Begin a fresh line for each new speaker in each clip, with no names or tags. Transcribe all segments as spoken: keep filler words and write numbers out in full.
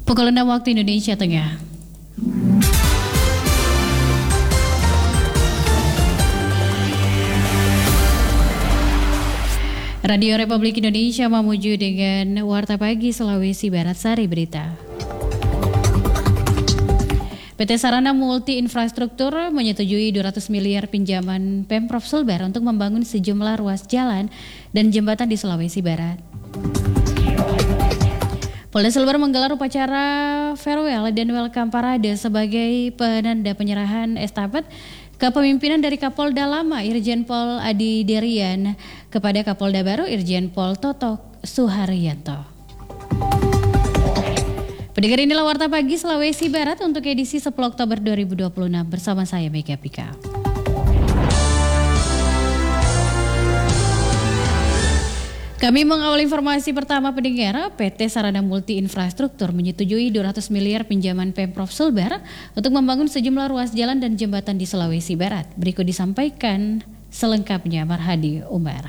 Pukul enam waktu Indonesia Tengah. Radio Republik Indonesia memuju dengan Warta Pagi Sulawesi Barat Sari Berita. P T Sarana Multi Infrastruktur menyetujui dua ratus miliar pinjaman Pemprov Sulbar untuk membangun sejumlah ruas jalan dan jembatan di Sulawesi Barat. Polda Sulbar menggelar upacara farewell dan welcome parade sebagai penanda penyerahan estafet kepemimpinan dari Kapolda Lama Irjen Pol Adi Derian kepada Kapolda baru Irjen Pol Totok Suharyanto. Pendengar, inilah Warta Pagi Sulawesi Barat untuk edisi sepuluh Oktober dua ribu dua puluh enam bersama saya Mega Pika. Kami mengawal informasi pertama pendengar. P T Sarana Multi Infrastruktur menyetujui dua ratus miliar pinjaman Pemprov Sulbar untuk membangun sejumlah ruas jalan dan jembatan di Sulawesi Barat. Berikut disampaikan selengkapnya Marhadi Umar.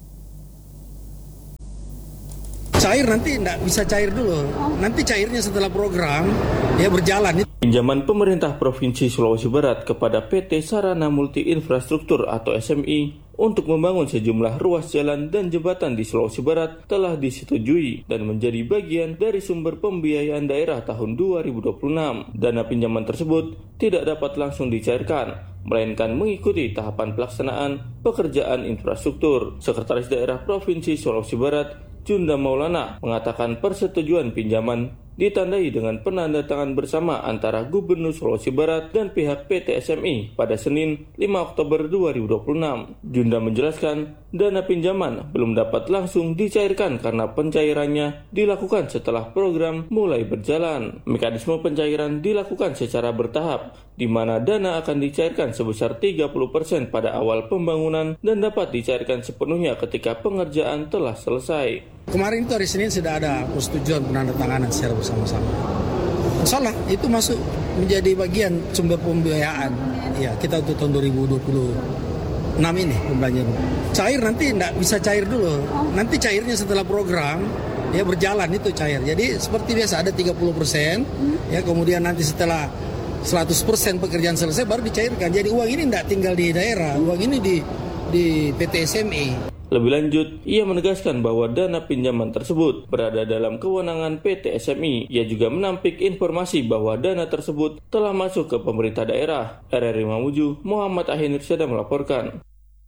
Cair nanti enggak bisa cair dulu. Nanti cairnya setelah program ya berjalan.
Pinjaman pemerintah Provinsi Sulawesi Barat kepada P T Sarana Multi Infrastruktur atau S M I untuk membangun sejumlah ruas jalan dan jembatan di Sulawesi Barat telah disetujui dan menjadi bagian dari sumber pembiayaan daerah tahun dua ribu dua puluh enam. Dana pinjaman tersebut tidak dapat langsung dicairkan, melainkan mengikuti tahapan pelaksanaan pekerjaan infrastruktur. Sekretaris Daerah Provinsi Sulawesi Barat, Junda Maulana, mengatakan persetujuan pinjaman ditandai dengan penandatangan bersama antara Gubernur Sulawesi Barat dan pihak P T S M I pada Senin lima Oktober dua ribu dua puluh enam. Junda menjelaskan dana pinjaman belum dapat langsung dicairkan karena pencairannya dilakukan setelah program mulai berjalan. Mekanisme pencairan dilakukan secara bertahap, di mana dana akan dicairkan sebesar tiga puluh persen pada awal pembangunan dan dapat dicairkan sepenuhnya ketika pengerjaan telah selesai.
Kemarin itu hari Senin sudah ada persetujuan penandatanganan secara bersama-sama. Insyaallah itu masuk menjadi bagian sumber pembiayaan. Ya, kita untuk tahun dua ribu dua puluh enam ini pembelanjaan. Cair nanti enggak bisa cair dulu. Nanti cairnya setelah program ya berjalan itu cair. Jadi seperti biasa ada tiga puluh persen ya, kemudian nanti setelah seratus persen pekerjaan selesai baru dicairkan. Jadi uang ini enggak tinggal di daerah, uang ini di di P T S M I.
Lebih lanjut, ia menegaskan bahwa dana pinjaman tersebut berada dalam kewenangan P T S M I. Ia juga menampik informasi bahwa dana tersebut telah masuk ke pemerintah daerah. R R I Mamuju, Muhammad Ahin Irsyada melaporkan.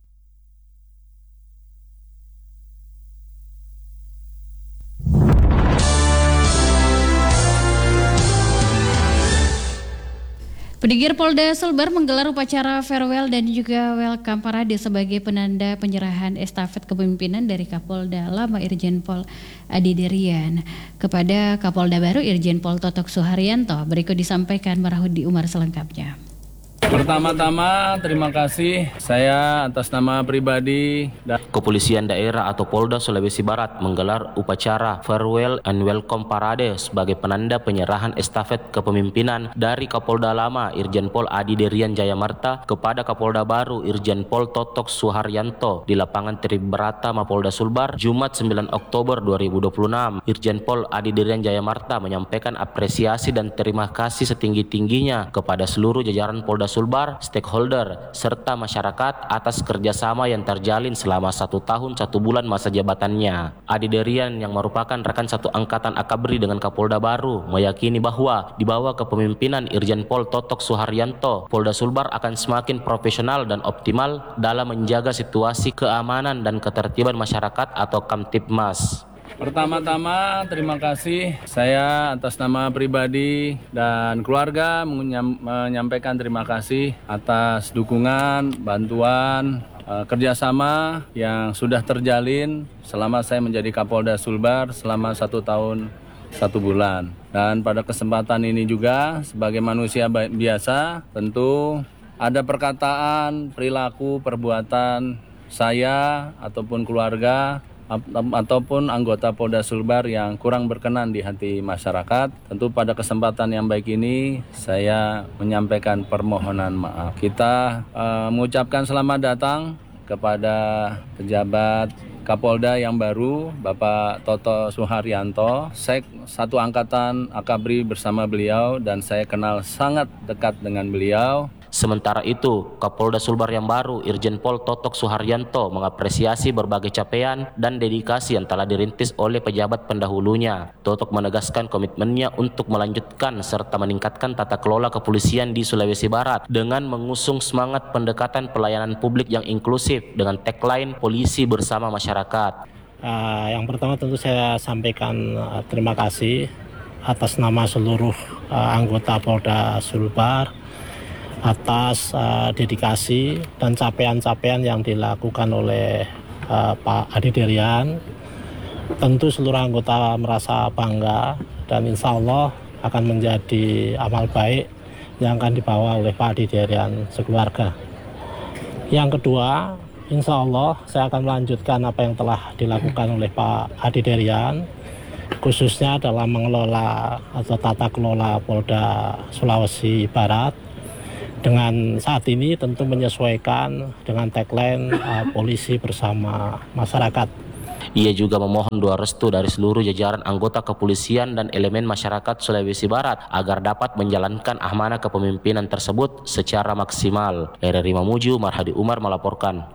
Pendengar, Polda Sulbar menggelar upacara farewell dan juga welcome parade sebagai penanda penyerahan estafet kepemimpinan dari Kapolda Lama Irjen Pol Adi Derian kepada Kapolda baru Irjen Pol Totok Suharyanto. Berikut disampaikan Marhudi Umar selengkapnya.
Pertama-tama terima kasih saya atas nama pribadi dan
Kepolisian Daerah atau Polda Sulawesi Barat menggelar upacara farewell and welcome parade sebagai penanda penyerahan estafet kepemimpinan dari Kapolda Lama Irjen Pol Adi Derian Jayamarta kepada Kapolda baru Irjen Pol Totok Suharyanto di lapangan Tribrata Mapolda Sulbar Jumat sembilan Oktober dua ribu dua puluh enam. Irjen Pol Adi Derian Jayamarta menyampaikan apresiasi dan terima kasih setinggi-tingginya kepada seluruh jajaran Polda Sulbar, stakeholder, serta masyarakat atas kerjasama yang terjalin selama satu tahun satu bulan masa jabatannya. Adi Derian yang merupakan rekan satu angkatan akabri dengan Kapolda baru meyakini bahwa di bawah kepemimpinan Irjen Pol Totok Suharyanto, Polda Sulbar akan semakin profesional dan optimal dalam menjaga situasi keamanan dan ketertiban masyarakat atau Kamtibmas.
Pertama-tama terima kasih saya atas nama pribadi dan keluarga menyam, menyampaikan terima kasih atas dukungan, bantuan, uh, kerjasama yang sudah terjalin selama saya menjadi Kapolda Sulbar selama satu tahun satu bulan. Dan pada kesempatan ini juga sebagai manusia biasa tentu ada perkataan, perilaku, perbuatan saya ataupun keluarga ataupun anggota Polda Sulbar yang kurang berkenan di hati masyarakat. Tentu pada kesempatan yang baik ini saya menyampaikan permohonan maaf. Kita uh, mengucapkan selamat datang kepada pejabat Kapolda yang baru, Bapak Toto Suharyanto. Saya satu angkatan Akabri bersama beliau dan saya kenal sangat dekat dengan beliau.
Sementara itu, Kapolda Sulbar yang baru, Irjen Pol Totok Suharyanto, mengapresiasi berbagai capaian dan dedikasi yang telah dirintis oleh pejabat pendahulunya. Totok menegaskan komitmennya untuk melanjutkan serta meningkatkan tata kelola kepolisian di Sulawesi Barat dengan mengusung semangat pendekatan pelayanan publik yang inklusif dengan tagline Polisi Bersama Masyarakat.
Uh, yang pertama tentu saya sampaikan uh, terima kasih atas nama seluruh uh, anggota Polda Sulbar atas uh, dedikasi dan capaian-capaian yang dilakukan oleh uh, Pak Adiderian. Tentu seluruh anggota merasa bangga dan insya Allah akan menjadi amal baik yang akan dibawa oleh Pak Adiderian sekeluarga. Yang kedua, insya Allah saya akan melanjutkan apa yang telah dilakukan oleh Pak Adiderian, khususnya dalam mengelola atau tata kelola Polda Sulawesi Barat. Dengan saat ini tentu menyesuaikan dengan tagline uh, Polisi Bersama Masyarakat.
Ia juga memohon doa restu dari seluruh jajaran anggota kepolisian dan elemen masyarakat Sulawesi Barat agar dapat menjalankan amanah kepemimpinan tersebut secara maksimal. R R I Mamuju, Marhadi Umar melaporkan.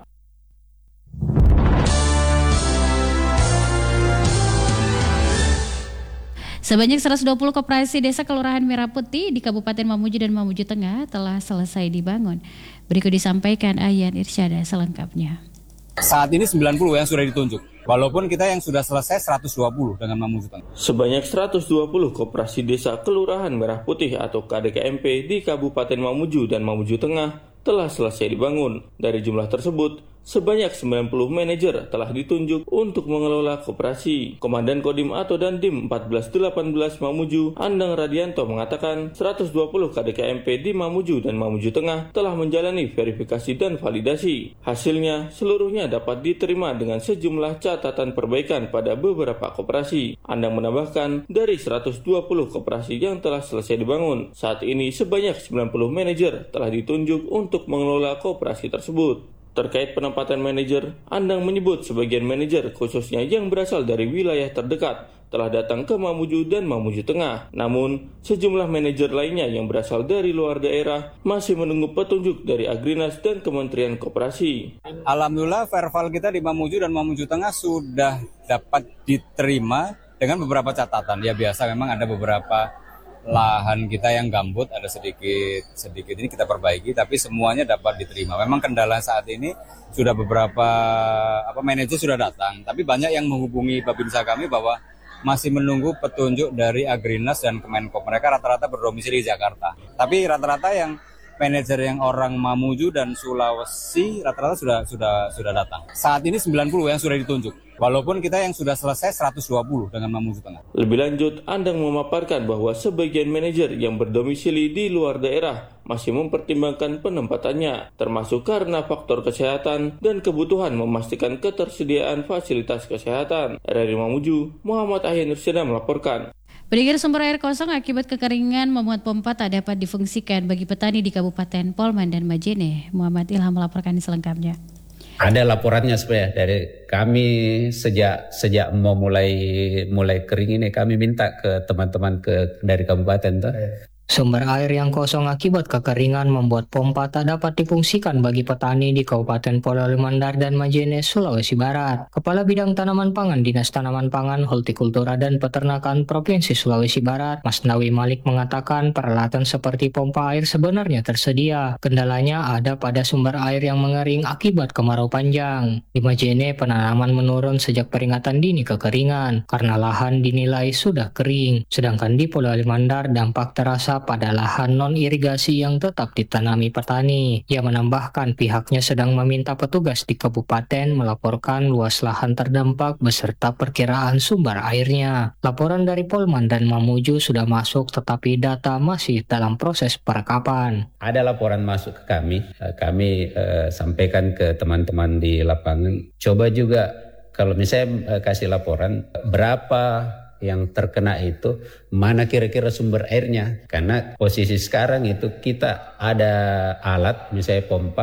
Sebanyak seratus dua puluh koperasi desa Kelurahan Merah Putih di Kabupaten Mamuju dan Mamuju Tengah telah selesai dibangun. Berikut disampaikan Ayan Irsyada selengkapnya.
Saat ini sembilan puluh yang sudah ditunjuk. Walaupun kita yang sudah selesai seratus dua puluh dengan Mamuju Tengah.
Sebanyak seratus dua puluh koperasi desa Kelurahan Merah Putih atau K D K M P di Kabupaten Mamuju dan Mamuju Tengah telah selesai dibangun. Dari jumlah tersebut, sebanyak sembilan puluh manajer telah ditunjuk untuk mengelola koperasi. Komandan Kodim atau Dandim empat belas delapan belas Mamuju, Andang Radianto mengatakan seratus dua puluh K D K M P di Mamuju dan Mamuju Tengah telah menjalani verifikasi dan validasi. Hasilnya, seluruhnya dapat diterima dengan sejumlah catatan perbaikan pada beberapa koperasi. Andang menambahkan, dari seratus dua puluh koperasi yang telah selesai dibangun, saat ini sebanyak sembilan puluh manajer telah ditunjuk untuk mengelola koperasi tersebut. Terkait penempatan manajer, Andang menyebut sebagian manajer khususnya yang berasal dari wilayah terdekat telah datang ke Mamuju dan Mamuju Tengah. Namun, sejumlah manajer lainnya yang berasal dari luar daerah masih menunggu petunjuk dari Agrinas dan Kementerian Koperasi.
Alhamdulillah verbal kita di Mamuju dan Mamuju Tengah sudah dapat diterima dengan beberapa catatan. Ya biasa memang ada beberapa lahan kita yang gambut, ada sedikit sedikit ini kita perbaiki, tapi semuanya dapat diterima. Memang kendala saat ini sudah beberapa apa manajer sudah datang, tapi banyak yang menghubungi Babinsa kami bahwa masih menunggu petunjuk dari Agrinas dan Kemenkop. Mereka rata-rata berdomisili di Jakarta, tapi rata-rata yang manajer yang orang Mamuju dan Sulawesi rata-rata sudah sudah sudah datang. Saat ini sembilan puluh yang sudah ditunjuk. Walaupun kita yang sudah selesai seratus dua puluh dengan Mamuju Tengah.
Lebih lanjut, Andang memaparkan bahwa sebagian manajer yang berdomisili di luar daerah masih mempertimbangkan penempatannya, termasuk karena faktor kesehatan dan kebutuhan memastikan ketersediaan fasilitas kesehatan. R R I Mamuju, Muhammad Ahyan Irsyada melaporkan.
Peninggian sumber air kosong akibat kekeringan membuat pompa tak dapat difungsikan bagi petani di Kabupaten Polman dan Majene. Muhammad Ilham melaporkan selengkapnya.
Ada laporannya supaya dari kami sejak sejak mau mulai mulai kering ini kami minta ke teman-teman ke dari kabupaten tuh.
Sumber air yang kosong akibat kekeringan membuat pompa tak dapat difungsikan bagi petani di Kabupaten Polewali Mandar dan Majene, Sulawesi Barat. Kepala Bidang Tanaman Pangan Dinas Tanaman Pangan, Hortikultura dan Peternakan Provinsi Sulawesi Barat, Mas Nawi Malik mengatakan peralatan seperti pompa air sebenarnya tersedia. Kendalanya ada pada sumber air yang mengering akibat kemarau panjang. Di Majene, penanaman menurun sejak peringatan dini kekeringan karena lahan dinilai sudah kering. Sedangkan di Polewali Mandar dampak terasa pada lahan non-irigasi yang tetap ditanami petani. Ia menambahkan pihaknya sedang meminta petugas di kabupaten melaporkan luas lahan terdampak beserta perkiraan sumber airnya. Laporan dari Polman dan Mamuju sudah masuk tetapi data masih dalam proses perekapan.
Ada laporan masuk ke kami, kami uh, sampaikan ke teman-teman di lapangan. Coba juga kalau misalnya uh, kasih laporan berapa yang terkena itu, mana kira-kira sumber airnya. Karena posisi sekarang itu kita ada alat, misalnya pompa,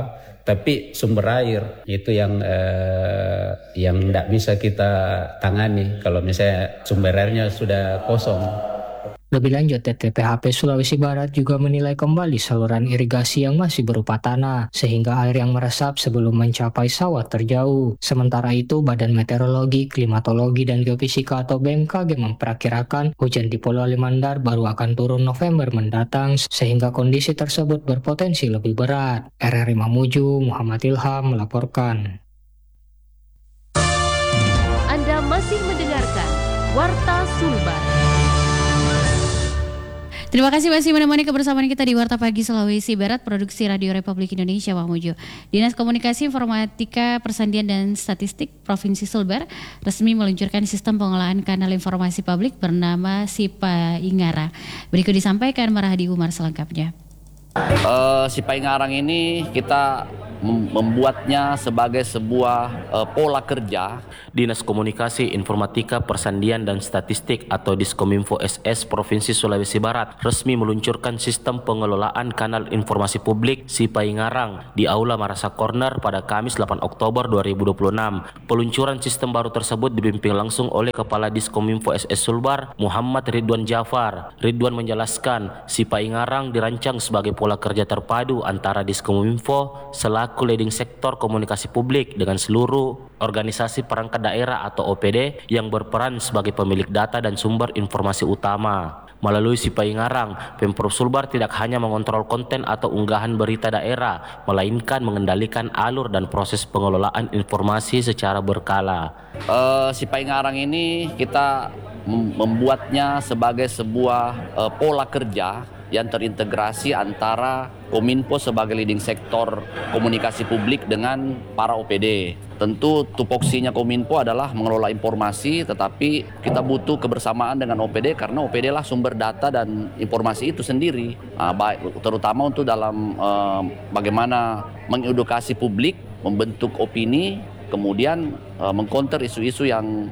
Tapi sumber air itu yang eh, yang tidak bisa kita tangani kalau misalnya sumber airnya sudah kosong.
Lebih lanjut, T T P H P Sulawesi Barat juga menilai kembali saluran irigasi yang masih berupa tanah, sehingga air yang meresap sebelum mencapai sawah terjauh. Sementara itu, Badan Meteorologi, Klimatologi, dan Geofisika atau B M K G memperkirakan hujan di Pulau Limandar baru akan turun November mendatang, sehingga kondisi tersebut berpotensi lebih berat. R R I Mamuju, Muhammad Ilham melaporkan.
Anda masih mendengarkan Warta Sulbar.
Terima kasih masih menemani kebersamaan kita di Warta Pagi Sulawesi Barat, Produksi Radio Republik Indonesia Mamuju. Dinas Komunikasi, Informatika, Persandian, dan Statistik Provinsi Sulbar resmi meluncurkan sistem pengolahan kanal informasi publik bernama Sipaingara. Berikut disampaikan Marhadi Umar selengkapnya.
Uh, Sipaingarang ini kita membuatnya sebagai sebuah uh, pola kerja.
Dinas Komunikasi, Informatika, Persandian, dan Statistik atau Diskominfo S S Provinsi Sulawesi Barat resmi meluncurkan sistem pengelolaan kanal informasi publik Sipaingarang di Aula Marasa Corner pada Kamis delapan Oktober dua ribu dua puluh enam. Peluncuran sistem baru tersebut dipimpin langsung oleh Kepala Diskominfo S S Sulbar, Muhammad Ridwan Jafar. Ridwan menjelaskan, Sipaingarang dirancang sebagai pola kerja terpadu antara Diskominfo selaku leading sektor komunikasi publik dengan seluruh organisasi perangkat daerah atau O P D yang berperan sebagai pemilik data dan sumber informasi utama. Melalui Sipaingarang, Pemprov Sulbar tidak hanya mengontrol konten atau unggahan berita daerah, melainkan mengendalikan alur dan proses pengelolaan informasi secara berkala.
Uh, Sipaingarang ini kita membuatnya sebagai sebuah uh, pola kerja yang terintegrasi antara Kominfo sebagai leading sektor komunikasi publik dengan para O P D. Tentu tupoksinya Kominfo adalah mengelola informasi, tetapi kita butuh kebersamaan dengan O P D karena O P D lah sumber data dan informasi itu sendiri. Nah, baik, terutama untuk dalam eh, bagaimana mengedukasi publik, membentuk opini, kemudian eh, mengcounter isu-isu yang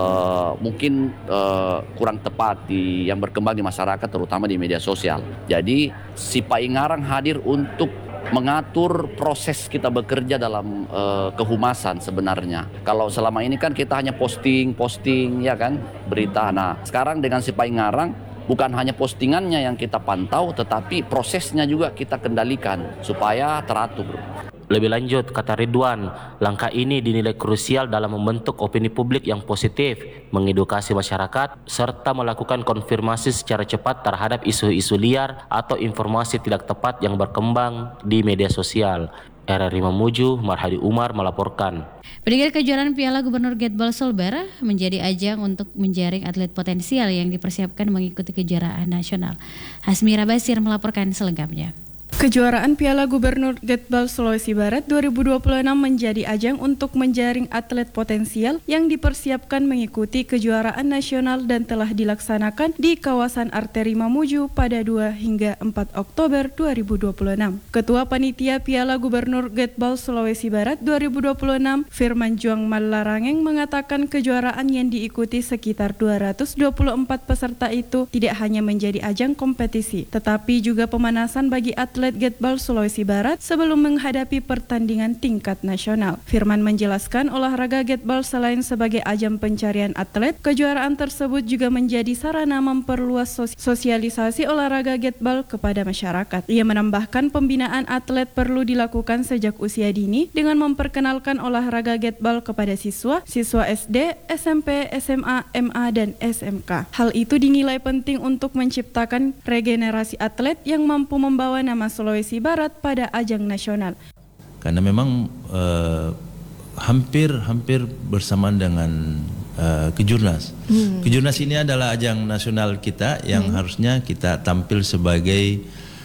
Uh, mungkin uh, kurang tepat di yang berkembang di masyarakat, terutama di media sosial. Jadi Sipaingarang hadir untuk mengatur proses kita bekerja dalam uh, kehumasan sebenarnya. Kalau selama ini kan kita hanya posting, posting ya kan berita. Nah sekarang dengan Sipaingarang bukan hanya postingannya yang kita pantau, tetapi prosesnya juga kita kendalikan supaya teratur.
Lebih lanjut, kata Ridwan, langkah ini dinilai krusial dalam membentuk opini publik yang positif, mengedukasi masyarakat, serta melakukan konfirmasi secara cepat terhadap isu-isu liar atau informasi tidak tepat yang berkembang di media sosial. R R I Mamuju, Marhadi Umar melaporkan.
Pendengar, kejuaraan Piala Gubernur Gateball Sulbar menjadi ajang untuk menjaring atlet potensial yang dipersiapkan mengikuti kejuaraan nasional. Hasmira Basir melaporkan selengkapnya.
Kejuaraan Piala Gubernur Gateball Sulawesi Barat dua ribu dua puluh enam menjadi ajang untuk menjaring atlet potensial yang dipersiapkan mengikuti kejuaraan nasional dan telah dilaksanakan di kawasan Arteri Mamuju pada dua hingga empat Oktober dua ribu dua puluh enam. Ketua Panitia Piala Gubernur Gateball Sulawesi Barat dua ribu dua puluh enam, Firman Juang Malarangeng, mengatakan kejuaraan yang diikuti sekitar dua ratus dua puluh empat peserta itu tidak hanya menjadi ajang kompetisi, tetapi juga pemanasan bagi atlet atlet Gateball Sulawesi Barat sebelum menghadapi pertandingan tingkat nasional. Firman menjelaskan olahraga Gateball selain sebagai ajang pencarian atlet, kejuaraan tersebut juga menjadi sarana memperluas sos- sosialisasi olahraga Gateball kepada masyarakat. Ia menambahkan pembinaan atlet perlu dilakukan sejak usia dini dengan memperkenalkan olahraga Gateball kepada siswa, siswa S D, S M P, S M A, M A, dan S M K. Hal itu dinilai penting untuk menciptakan regenerasi atlet yang mampu membawa nama Sulawesi Barat pada ajang nasional.
Karena memang uh, hampir-hampir bersamaan dengan uh, Kejurnas. Hmm. Kejurnas ini adalah ajang nasional kita yang hmm. harusnya kita tampil sebagai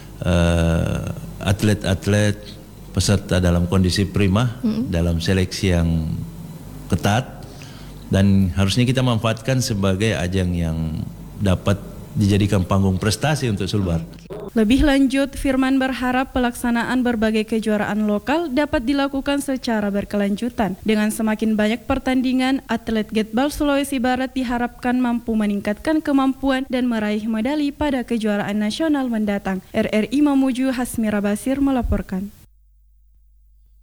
uh, atlet-atlet peserta dalam kondisi prima, hmm. dalam seleksi yang ketat, dan harusnya kita manfaatkan sebagai ajang yang dapat dijadikan panggung prestasi untuk Sulbar.
Lebih lanjut, Firman berharap pelaksanaan berbagai kejuaraan lokal dapat dilakukan secara berkelanjutan. Dengan semakin banyak pertandingan, atlet Gateball Sulawesi Barat diharapkan mampu meningkatkan kemampuan dan meraih medali pada kejuaraan nasional mendatang. R R I Mamuju, Hasmira Basir melaporkan.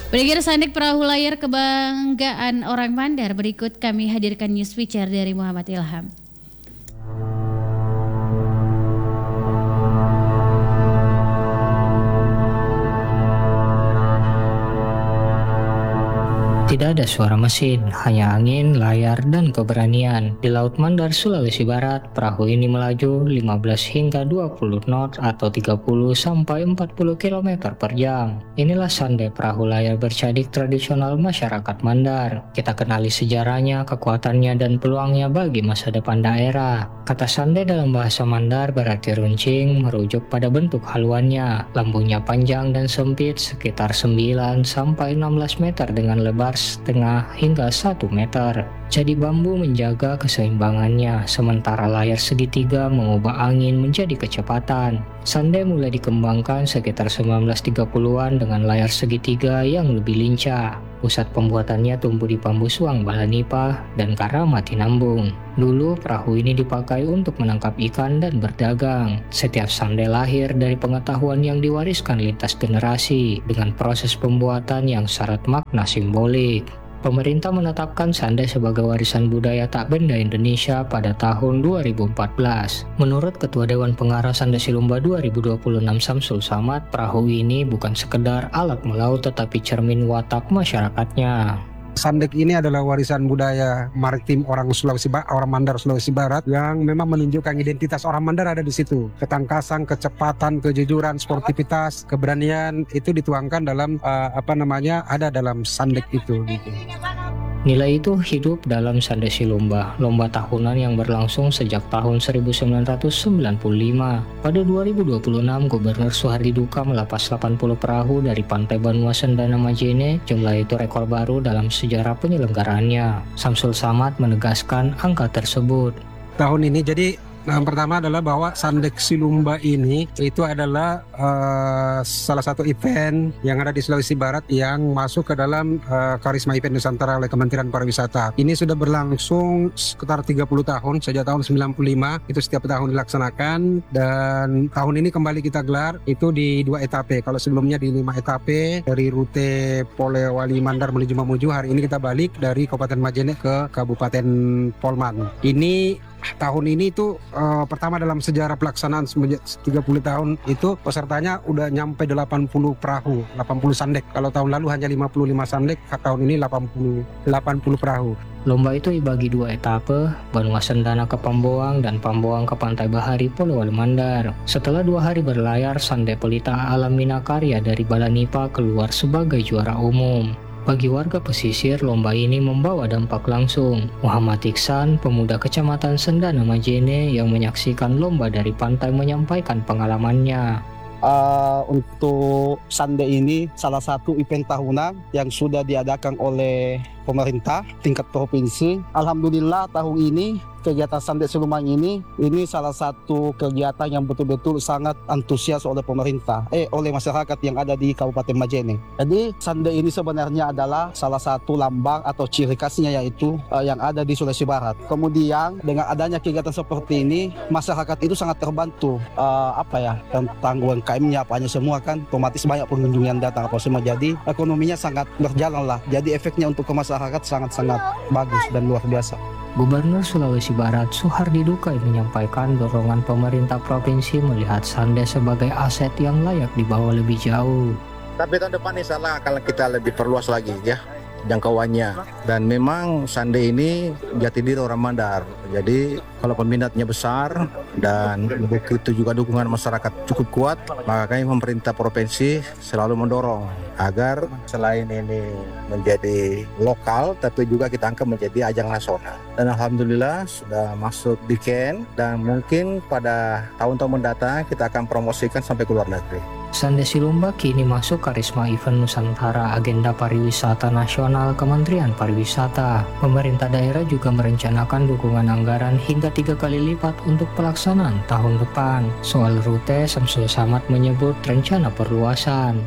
Pendengar Sandik Perahu Layar Kebanggaan Orang Mandar, berikut kami hadirkan news feature dari Muhammad Ilham.
Tidak ada suara mesin, hanya angin, layar, dan keberanian. Di Laut Mandar, Sulawesi Barat, perahu ini melaju lima belas hingga dua puluh knot atau tiga puluh sampai empat puluh kilometer per jam. Inilah Sande, perahu layar bercadik tradisional masyarakat Mandar. Kita kenali sejarahnya, kekuatannya, dan peluangnya bagi masa depan daerah. Kata Sande dalam bahasa Mandar berarti runcing, merujuk pada bentuk haluannya. Lambungnya panjang dan sempit, sekitar sembilan sampai enam belas meter dengan lebar setengah hingga satu meter. Jadi bambu menjaga keseimbangannya, sementara layar segitiga mengubah angin menjadi kecepatan. Sande mulai dikembangkan sekitar sembilan belas tiga puluhan dengan layar segitiga yang lebih lincah. Pusat pembuatannya tumbuh di Pambusuang, Balanipa, dan Karamatinambung. Dulu perahu ini dipakai untuk menangkap ikan dan berdagang. Setiap sande lahir dari pengetahuan yang diwariskan lintas generasi dengan proses pembuatan yang syarat makna simbolik. Pemerintah menetapkan sande sebagai warisan budaya tak benda Indonesia pada tahun dua ribu empat belas. Menurut Ketua Dewan Pengarah Sande Silumba dua ribu dua puluh enam Samsul Samad, perahu ini bukan sekedar alat melaut tetapi cermin watak masyarakatnya.
Sandek ini adalah warisan budaya maritim orang Sulawesi Barat, orang Mandar Sulawesi Barat yang memang menunjukkan identitas orang Mandar ada di situ. Ketangkasan, kecepatan, kejujuran, sportivitas, keberanian itu dituangkan dalam uh, apa namanya ada dalam Sandek itu. Gitu.
Nilai itu hidup dalam Sande Silumba, lomba tahunan yang berlangsung sejak tahun seribu sembilan ratus sembilan puluh lima. Pada dua ribu dua puluh enam, Gubernur Suhardi Duka melepas delapan puluh perahu dari pantai Banua Sendana Majene. Jumlah itu rekor baru dalam sejarah penyelenggaraannya. Samsul Samad menegaskan angka tersebut.
Tahun ini jadi yang pertama adalah bahwa Sandek Silumba ini itu adalah uh, salah satu event yang ada di Sulawesi Barat yang masuk ke dalam uh, Karisma Event Nusantara oleh Kementerian Pariwisata. Ini sudah berlangsung sekitar tiga puluh tahun, sejak tahun sembilan puluh lima itu setiap tahun dilaksanakan, dan tahun ini kembali kita gelar itu di dua etape. Kalau sebelumnya di lima etape dari rute Polewali Mandar menuju Mamuju, hari ini kita balik dari Kabupaten Majene ke Kabupaten Polman. Ini tahun ini itu uh, pertama dalam sejarah pelaksanaan tiga puluh tahun itu pesertanya udah nyampe delapan puluh perahu, delapan puluh sandek. Kalau tahun lalu hanya lima puluh lima sandek, tahun ini delapan puluh perahu.
Lomba itu dibagi dua etape, Banua Sendana ke Pamboang dan Pamboang ke Pantai Bahari Polewali Mandar. Setelah dua hari berlayar, Sande Pelita Alam Minakarya dari Balanipa keluar sebagai juara umum. Bagi warga pesisir, lomba ini membawa dampak langsung. Muhammad Iksan, pemuda kecamatan Sendana Majene yang menyaksikan lomba dari pantai, menyampaikan pengalamannya.
Uh, untuk Sande ini salah satu event tahunan yang sudah diadakan oleh pemerintah tingkat provinsi. Alhamdulillah tahun ini kegiatan Sande Silumba ini ini salah satu kegiatan yang betul-betul sangat antusias oleh pemerintah, eh oleh masyarakat yang ada di Kabupaten Majene. Jadi Sande ini sebenarnya adalah salah satu lambang atau ciri khasnya yaitu uh, yang ada di Sulawesi Barat. Kemudian dengan adanya kegiatan seperti ini, masyarakat itu sangat terbantu uh, apa ya tentang U M K M-nya apanya semua kan, otomatis banyak pengunjung yang datang apa semua. Jadi ekonominya sangat berjalan lah. Jadi efeknya untuk ke masyarakat sangat-sangat bagus dan luar biasa.
Gubernur Sulawesi Barat Suhardi Duka menyampaikan dorongan pemerintah provinsi melihat Sande sebagai aset yang layak dibawa lebih jauh.
Tapi tahun depan insya Allah akan kita lebih perluas lagi ya jangkauannya. Dan memang Sande ini jati diri orang Mandar. Jadi kalau peminatnya besar dan begitu juga dukungan masyarakat cukup kuat, maka kami pemerintah provinsi selalu mendorong agar selain ini menjadi lokal, tapi juga kita angkat menjadi ajang nasional. Dan alhamdulillah sudah masuk di Ken, dan mungkin pada tahun-tahun mendatang kita akan promosikan sampai ke luar negeri.
Sande Silumba kini masuk Karisma Event Nusantara Agenda Pariwisata Nasional Kementerian Pariwisata. Pemerintah daerah juga merencanakan dukungan anggaran hingga tiga kali lipat untuk pelaksanaan tahun depan. Soal rute, Samsul Samad menyebut rencana perluasan.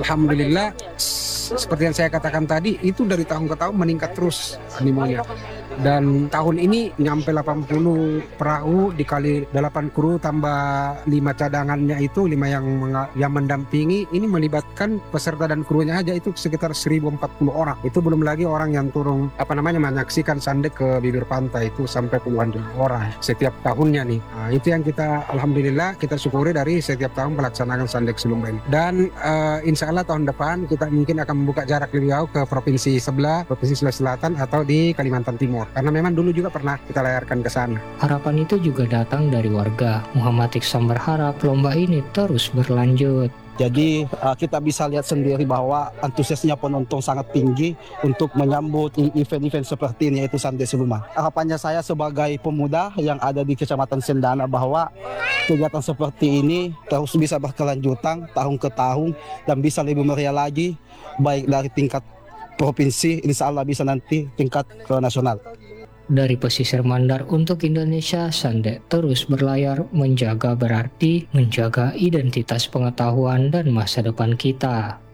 Alhamdulillah, seperti yang saya katakan tadi, itu dari tahun ke tahun meningkat terus animonya. Dan tahun ini nyampe delapan puluh perahu dikali delapan kru tambah lima cadangannya itu, lima yang yang mendampingi, ini melibatkan peserta dan krunya aja itu sekitar seribu empat puluh orang. Itu belum lagi orang yang turun apa namanya menyaksikan sande ke bibir pantai itu sampai puluhan ribu orang setiap tahunnya nih. Nah, itu yang kita alhamdulillah kita syukuri dari setiap tahun pelaksanaan Sandek Sulumba ini. Dan uh, insya Allah tahun depan kita mungkin akan membuka jarak lebih jauh ke provinsi sebelah, provinsi Sulawesi Selatan atau di Kalimantan Timur. Karena memang dulu juga pernah kita layarkan ke sana.
Harapan itu juga datang dari warga. Muhammad Iksan berharap lomba ini terus berlanjut.
Jadi uh, kita bisa lihat sendiri bahwa antusiasnya penonton sangat tinggi untuk menyambut event-event seperti ini, yaitu Sande Suluma. Harapannya saya sebagai pemuda yang ada di Kecamatan Sendana bahwa kegiatan seperti ini terus bisa berkelanjutan tahun ke tahun dan bisa lebih meriah lagi, baik dari tingkat provinsi, insya Allah bisa nanti tingkat ke nasional.
Dari pesisir Mandar untuk Indonesia, Sande terus berlayar menjaga berarti menjaga identitas pengetahuan dan masa depan kita.